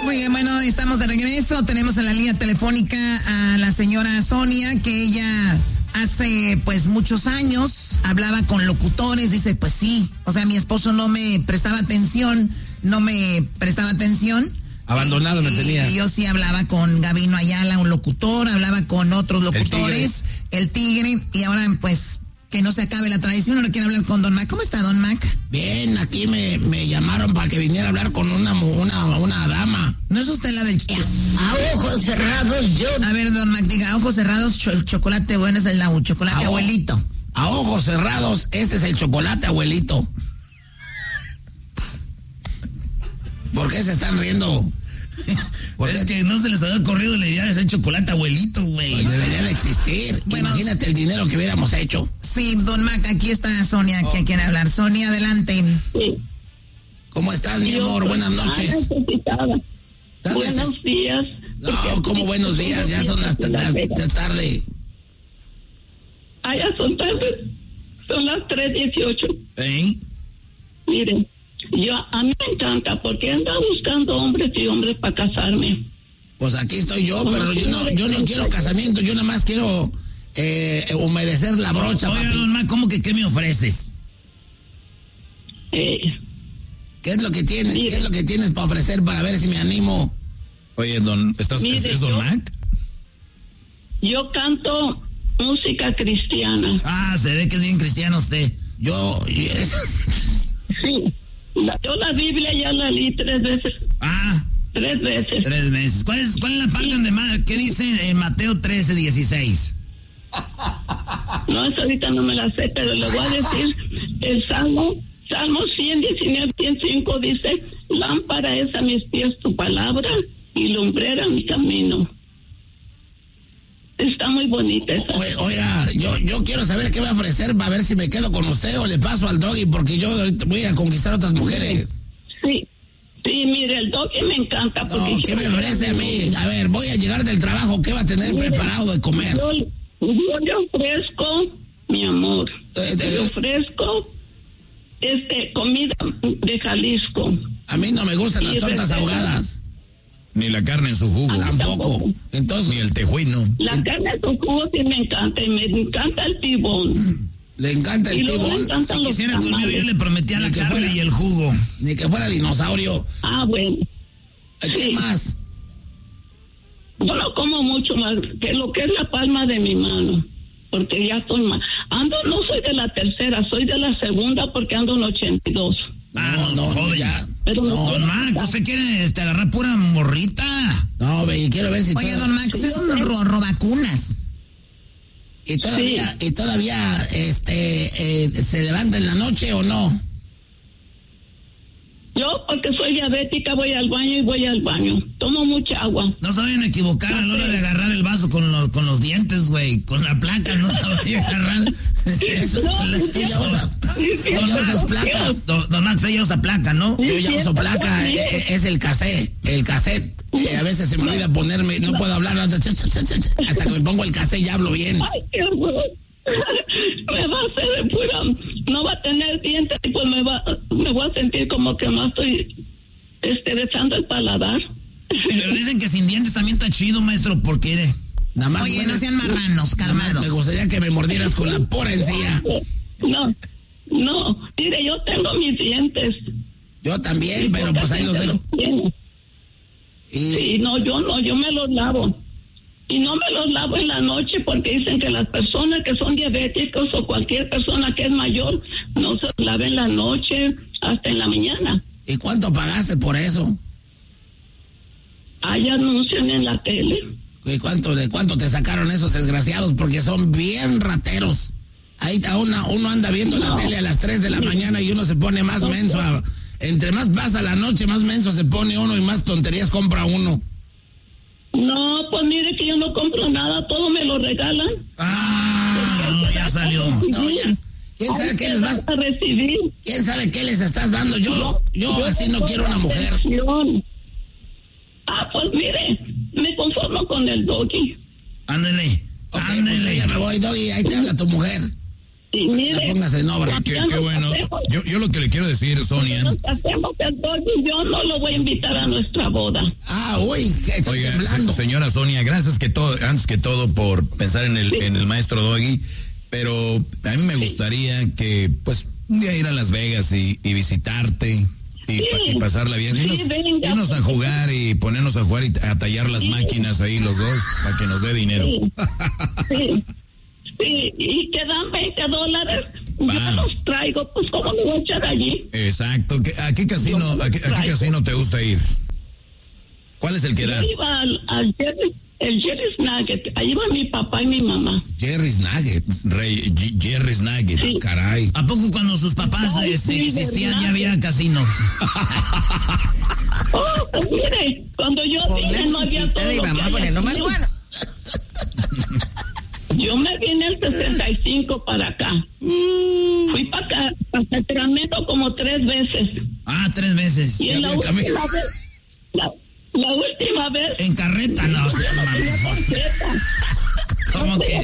Muy bien, bueno, estamos de regreso. Tenemos en la línea telefónica a la señora Sonia, que ella hace pues muchos años hablaba con locutores. Dice, pues sí, o sea, mi esposo no me prestaba atención. Abandonado me tenía. Y yo sí hablaba con Gabino Ayala, un locutor, hablaba con otros locutores, el tigre, y ahora pues que no se acabe la tradición, ahora quiero hablar con Don Mac. ¿Cómo está, Don Mac? Bien, aquí me llamaron para que viniera a hablar con una dama. ¿No es usted la del A ojos cerrados yo... A ver, Don Mac, diga, a ojos cerrados, el chocolate bueno es el chocolate abuelito. A ojos cerrados, este es el chocolate abuelito. ¿Por qué se están riendo? Es que no se les había ocurrido la idea de hacer chocolate abuelito, güey. Pues debería de existir. Bueno, imagínate el dinero que hubiéramos hecho. Sí, Don Mac, aquí está Sonia, que quiere hablar. Sonia, adelante. Sí. ¿Cómo estás, mi amor? Buenas noches. Buenos días. No, ¿cómo buenos días? Ya son las tarde. Ah, ya son tarde. Son las 3:18. ¿Eh? Miren, a mí me encanta porque ando buscando hombres y hombres para casarme. Pues aquí estoy yo, pero yo no quiero casamiento, yo nada más quiero humedecer la brocha, Oye, papi. Don Mac, ¿cómo que qué me ofreces? ¿Qué es lo que tienes? Mire. ¿Qué es lo que tienes para ofrecer para ver si me animo? Oye, ¿es Don Mac? Yo canto música cristiana. Ah, se ve que es bien cristiano usted. Sí. Yo la Biblia ya la leí 3 veces. Ah. 3 veces. 3 veces. ¿Cuál es la parte donde más, qué dice en Mateo 13:16? No, esa ahorita no me la sé, pero le voy a decir el Salmo 119, 105 dice, lámpara es a mis pies tu palabra y lumbrera mi camino. Está muy bonita esa. Oiga, yo quiero saber qué va a ofrecer para ver si me quedo con usted o le paso al doggy, porque yo voy a conquistar otras mujeres. Sí, mire, el doggy me encanta. No, ¿qué me ofrece a mí? A ver, voy a llegar del trabajo, ¿qué va a tener preparado de comer? Yo le ofrezco, mi amor, le ofrezco comida de Jalisco. A mí no me gustan las tortas ahogadas. Ni la carne en su jugo. Tampoco. Entonces, ni el tejuino. La carne en su jugo sí me encanta, y me encanta el tibón. ¿Le encanta el tibón? Si quisiera conmigo, yo le prometía la carne y el jugo. Ni que fuera dinosaurio. Ah, bueno. ¿Qué más? Yo no como mucho más que lo que es la palma de mi mano, porque ya estoy más. No soy de la tercera, soy de la segunda porque ando en 82. Ah, no, joven. Ya. Pero Don Mac, ¿usted quiere agarrar pura morrita? No, quiero ver si... Oye, Don Mac, usted es un robacunas. ¿Y todavía se levanta en la noche o no? Yo, porque soy diabética, voy al baño. Tomo mucha agua. No se vayan a equivocar a la hora de agarrar el vaso con los dientes, güey. Con la placa, no la vayan a agarrar. Tú ya usas placa. Don Max, usted ya usa placa, ¿no? Yo ya uso placa, es el cassette. A veces se me olvida ponerme, no puedo hablar hasta que me pongo el cassette y hablo bien. Ay, qué horror. Me va a hacer de pura, no va a tener dientes y pues me voy a sentir como que más estoy besando el paladar. Pero dicen que sin dientes también está chido, maestro, porque nada más. Oye, no sean marranos, calmados. Me gustaría que me mordieras con la pura encía. No, mire, yo tengo mis dientes. Yo también, pero pues ahí los dejo. Sí, yo me los lavo. Y no me los lavo en la noche porque dicen que las personas que son diabéticos o cualquier persona que es mayor no se lava en la noche hasta en la mañana. ¿Y cuánto pagaste por eso? Hay anuncian en la tele. ¿Y de cuánto te sacaron esos desgraciados? Porque son bien rateros. Ahí está uno anda viendo la tele a las 3 de la mañana y uno se pone más menso. Entre más pasa la noche, más menso se pone uno y más tonterías compra uno. No, pues mire que yo no compro nada, todo me lo regalan. Ya salió. No, ya. ¿Quién sabe qué les vas a recibir? ¿Quién sabe qué les estás dando? Yo así no quiero una mujer. Pues mire, me conformo con el doggy. Ándale. Okay, pues ya me voy, doggy, ahí te habla tu mujer. Y mire, póngase en obra. Qué bueno. Yo lo que le quiero decir, Sonia. Yo no lo voy a invitar a nuestra boda. Uy, estoy temblando. Señora Sonia, gracias antes que todo por pensar en el maestro Doggy, pero a mí me gustaría que, pues, un día ir a Las Vegas y visitarte y pasarla bien. Irnos a jugar y ponernos a jugar y a tallar las máquinas ahí los dos para que nos dé dinero. Sí, y quedan $20. Yo los traigo, pues ¿cómo me voy a echar allí? Exacto. ¿A qué casino te gusta ir? ¿Cuál es el que da? Yo iba al Jerry's Nugget. Ahí va mi papá y mi mamá. Jerry's Nuggets. Jerry's Nugget. Sí. Caray. ¿A poco cuando sus papás existían ya había casino? Pues mire, cuando yo vine no había todo lo que hay aquí. Yo me vine el 65 para acá. Fui para acá, para Sacramento como 3 veces. 3 veces. Y en la última vez, la última vez. En carreta, no. Yo no tenía tarjeta. ¿Cómo que?